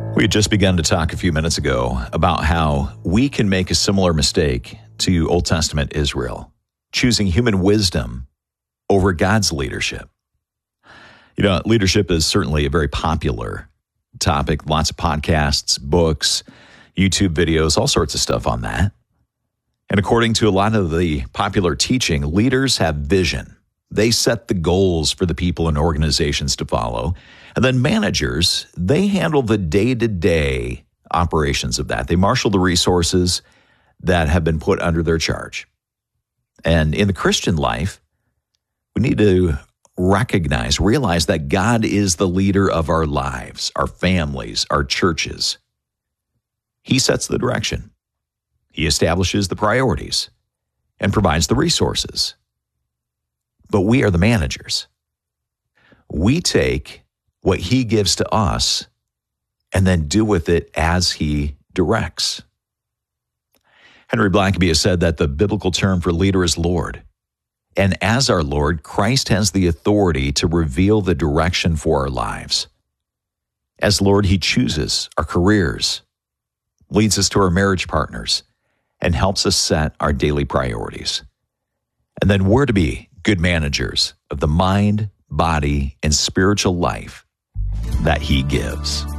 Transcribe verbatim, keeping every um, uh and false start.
We had just begun to talk a few minutes ago about how we can make a similar mistake to Old Testament Israel, choosing human wisdom over God's leadership. You know, leadership is certainly a very popular topic. Lots of podcasts, books, YouTube videos, all sorts of stuff on that. And according to a lot of the popular teaching, leaders have vision. They set the goals for the people and organizations to follow. And then managers, they handle the day-to-day operations of that. They marshal the resources that have been put under their charge. And in the Christian life, we need to recognize, realize that God is the leader of our lives, our families, our churches. He sets the direction. He establishes the priorities and provides the resources. But we are the managers. We take what he gives to us and then do with it as he directs. Henry Blackaby has said that the biblical term for leader is Lord. And as our Lord, Christ has the authority to reveal the direction for our lives. As Lord, he chooses our careers, leads us to our marriage partners, and helps us set our daily priorities. And then we're to be good managers of the mind, body, and spiritual life that he gives.